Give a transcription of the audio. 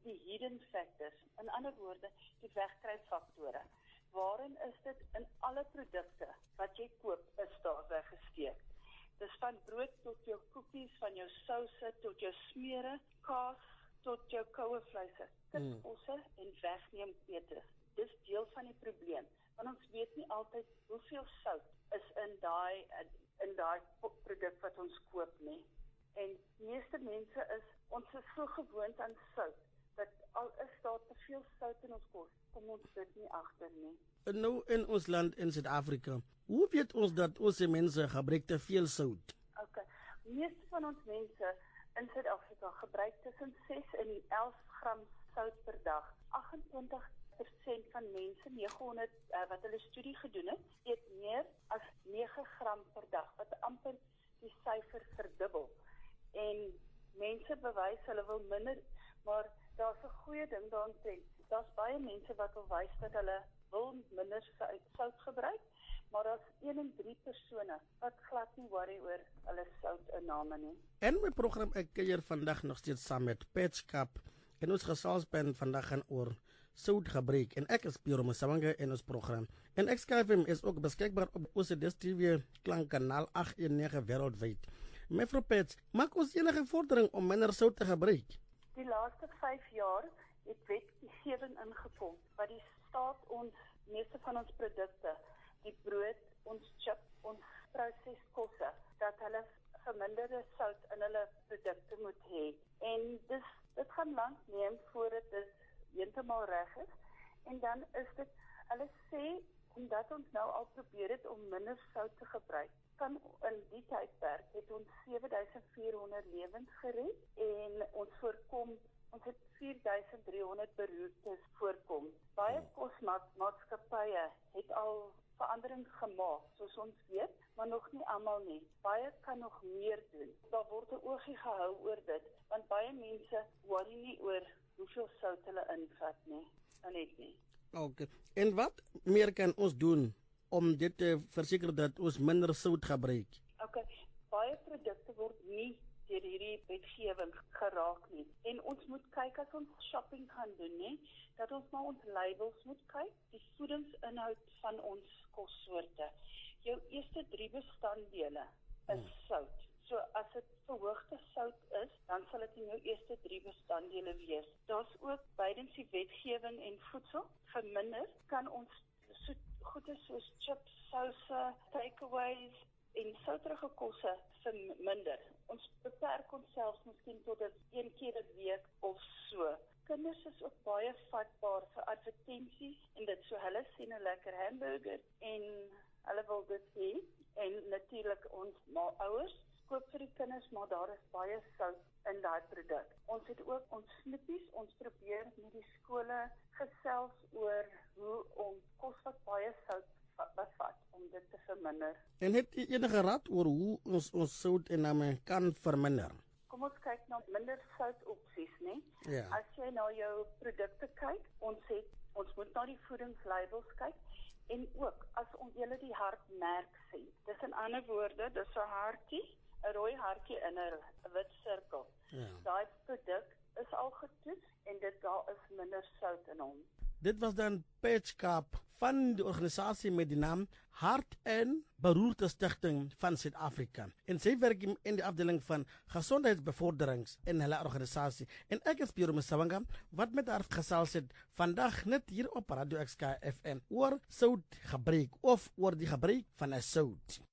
die hidden factors, in ander woorde, die wegkruipfaktore. Waarin is dit in alle produkte wat jy koop, is daar weggesteek. Dis van brood tot jou koekies, van jou souse tot jou smere, kaas tot jou koue vleise, kitposse en wegneempeter. Dis deel van die probleem, want ons weet nie altyd hoeveel sout is in daai produk wat ons koop nie. En meeste mense ons is so gewoond aan sout, dat al is daar te veel sout in ons kos, kom ons dit nie agter nie. Nou in ons land in Suid-Afrika, hoe weet ons dat ons mense gebruik te veel sout? Okay, meeste van ons mense in Suid-Afrika gebruik tussen 6 en 11 gram sout per dag. 28% van mense, 900 wat hulle studie gedoen het, eet meer as 9 gram per dag, wat amper die syfer verdubbel. En mense bewys hulle wil minder, maar daar's 'n goeie ding daarin. Daar's baie mense wat wil wys dat hulle wil minder sout gebruik, maar daar's 1 in 3 persone wat glad nie worry oor hulle soutinname nie. En my program ek kuier vandag nog steeds saam met Petskap. En ons gesalspan vandag gaan oor soutgebruik. En ek is Piero Msawanga in ons program. En XKFM is ook beskikbaar op ons DStv klankkanaal 819 wêreldwyd. Mevrou Pets, maak ons enige vordering om minder sout te gebruik? Die laaste 5 jaar het wetgewing ingekom wat die staat ons meeste van ons produkte, die brood, ons chip, ons proseskosse, dat hulle verminderde sout in hulle produkte moet hê. En dit gaan lank neem voordat dit heeltemal reg is. En dan is dit, hulle sê, omdat ons nou al probeer het om minder sout te gebruik, kan in die tydperk het ons 7400 lewens gered en ons het 4300 beroertes voorkom. Baie kosmaatskappye het al verandering gemaak, soos ons weet, maar nog nie almal nie. Baie kan nog meer doen. Daar word 'n oogie gehou oor dit, want baie mense worry nie oor hoeveel sout hulle invat nie. Net nie. Okay. En wat meer kan ons doen om dit te verseker dat ons minder sout gebruik? Okay. Baie produkte word nie deur hierdie wetgewing geraak nie. En ons moet kyk as ons shopping gaan doen, nie, dat ons na ons labels moet kyk, die voedingsinhoud van ons kossoorte. Jou eerste 3 bestanddele is sout. So as dit verhoogde sout is, dan sal dit in jou eerste 3 bestanddele wees. Daar's ook tydens die wetgewing en voedsel verminder, kan ons goede soos chips, souse, takeaways en souterige kosse verminder. Ons beperk onsself miskien tot 1 keer 'n week of so. Kinders is ook baie vatbaar vir advertensies en dit so hulle sien 'n lekker hamburger en hulle wil dit hê. En natuurlik ons ouers koop vir die kinders, maar daar is baie sout in daai produk. Ons het ook ons snippies, ons probeer met die skole gesels oor hoe om kos wat baie sout bevat om dit te verminder. En het u enige raad oor hoe ons soutinname kan verminder? Kom ons kyk na minder sout opsies, né? Ja. As jy na jou produkte kyk, ons moet na die voedingslabels kyk en ook as ons julle die hartmerk sien. Dis in ander woorde, dis 'n hartjie, 'n rooi hartjie in 'n wit sirkel. Ja. Daai produk is al getoets en daar is minder sout in hom. Dit was dan Petskap van die organisasie met die naam Hart en Beroerte Stichting van Suid-Afrika. En sy werk in die afdeling van gesondheidsbevorderings in hulle organisasie. En ek is Piero Msawanga, wat met haar gesels het vandag net hier op Radio XKFM oor soutgebruik of oor die gebruik van 'n sout.